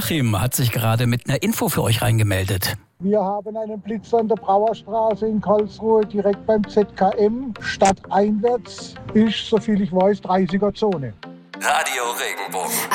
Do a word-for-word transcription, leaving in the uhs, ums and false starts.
Joachim hat sich gerade mit einer Info für euch reingemeldet. Wir haben einen Blitz an der Brauerstraße in Karlsruhe, direkt beim Z K M. Stadteinwärts ist, soviel ich weiß, dreißiger Zone. Radio Regenbogen.